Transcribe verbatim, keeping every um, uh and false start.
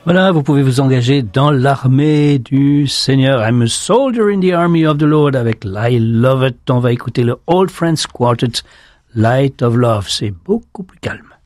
Voilà, vous pouvez vous engager dans l'armée du Seigneur. I'm a soldier in the army of the Lord avec I Love It. On va écouter le Old Friends Quartet, Light of Love. C'est beaucoup plus calme.